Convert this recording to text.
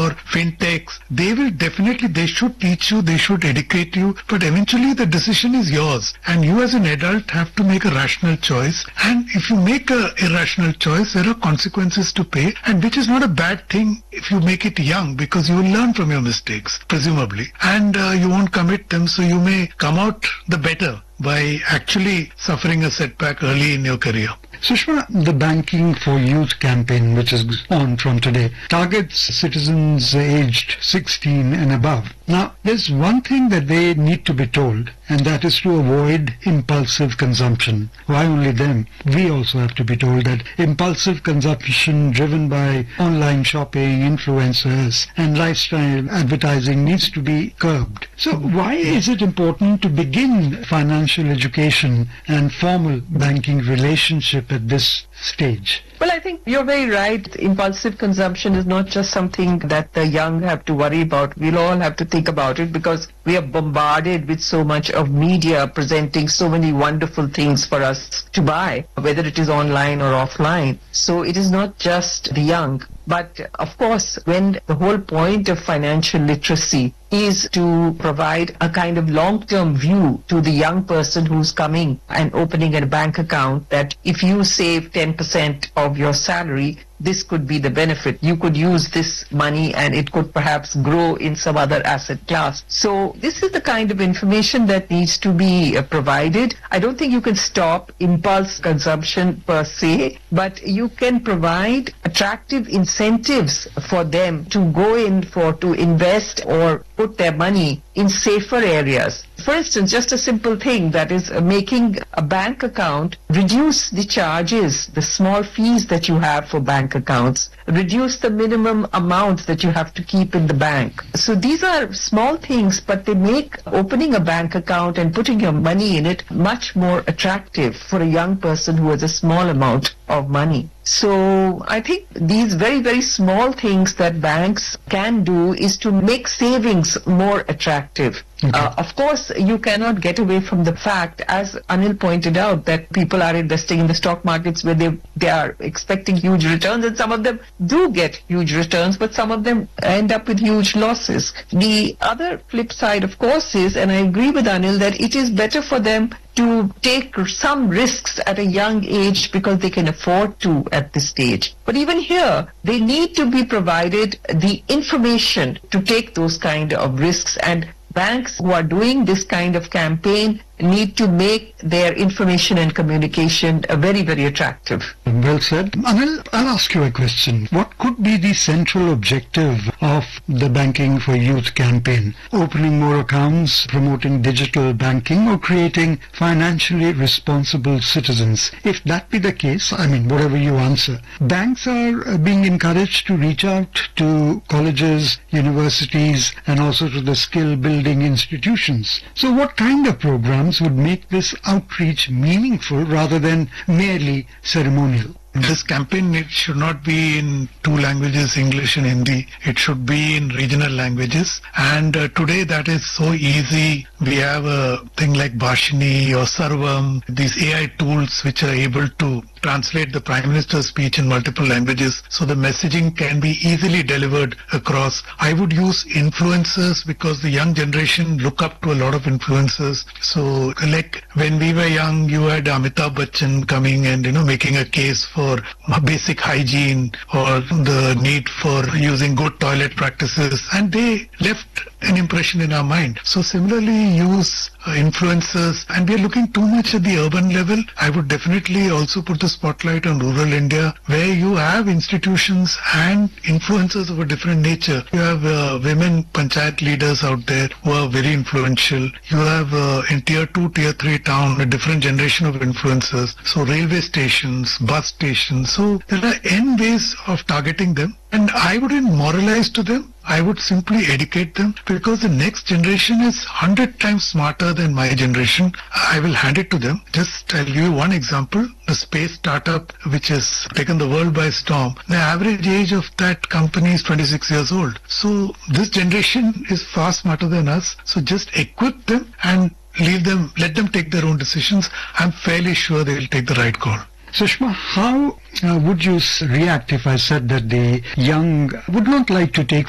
or fintechs, they should teach you, they should educate you, but eventually the decision is yours. And you as an adult have to make a rational choice. And if you make a irrational choice, there are consequences to pay, and which is not a bad thing if you make it young, because you will learn from your mistakes, presumably. And you won't commit them, so you may come out the better by actually suffering a setback early in your career. Sushma, the Banking for Youth campaign, which is on from today, targets citizens aged 16 and above. Now, there's one thing that they need to be told, and that is to avoid impulsive consumption. Why only them? We also have to be told that impulsive consumption driven by online shopping, influencers, and lifestyle advertising needs to be curbed. So why is it important to begin financial education and formal banking relationship at this stage? Well, I think you're very right. Impulsive consumption is not just something that the young have to worry about. We'll all have to think about it because we are bombarded with so much of media presenting so many wonderful things for us to buy, whether it is online or offline. So it is not just the young. But of course, when the whole point of financial literacy is to provide a kind of long-term view to the young person who's coming and opening a bank account, that if you save 10% of your salary, this could be the benefit. You could use this money and it could perhaps grow in some other asset class. So this is the kind of information that needs to be provided. I don't think you can stop impulse consumption per se, but you can provide attractive incentives for them to go in to invest or put their money in safer areas. For instance, just a simple thing, that is making a bank account, reduce the charges, the small fees that you have for bank accounts, reduce the minimum amount that you have to keep in the bank. So these are small things, but they make opening a bank account and putting your money in it much more attractive for a young person who has a small amount of money. So I think these very, very small things that banks can do is to make savings more attractive. Okay. Of course, you cannot get away from the fact, as Anil pointed out, that people are investing in the stock markets where they are expecting huge returns, and some of them do get huge returns, but some of them end up with huge losses. The other flip side, of course, is, and I agree with Anil, that it is better for them to take some risks at a young age because they can afford to at this stage. But even here, they need to be provided the information to take those kind of risks, and banks who are doing this kind of campaign need to make their information and communication very, very attractive. Well said. Anil, I'll ask you a question. What could be the central objective of the Banking for Youth campaign? Opening more accounts, promoting digital banking, or creating financially responsible citizens? If that be the case, whatever you answer, banks are being encouraged to reach out to colleges, universities, and also to the skill-building institutions. So what kind of programs would make this outreach meaningful rather than merely ceremonial? This campaign, it should not be in two languages, English and Hindi. It should be in regional languages. And today that is so easy. We have a thing like Bhashini or Sarvam, these AI tools which are able to translate the Prime Minister's speech in multiple languages, so the messaging can be easily delivered across. I would use influencers because the young generation look up to a lot of influencers. So like when we were young, you had Amitabh Bachchan coming and making a case for basic hygiene or the need for using good toilet practices, and they left an impression in our mind. So similarly, use influencers, and we are looking too much at the urban level. I would definitely also put the spotlight on rural India, where you have institutions and influencers of a different nature. You have women panchayat leaders out there who are very influential. You have in tier 2, tier 3 town, a different generation of influencers. So railway stations, bus stations. So there are N ways of targeting them. And I wouldn't moralize to them. I would simply educate them, because the next generation is 100 times smarter than my generation. I will hand it to them. I'll give you one example. The space startup which has taken the world by storm, the average age of that company is 26 years old. So this generation is far smarter than us. So just equip them and let them take their own decisions. I'm fairly sure they will take the right call. Sushma, how would you react if I said that the young would not like to take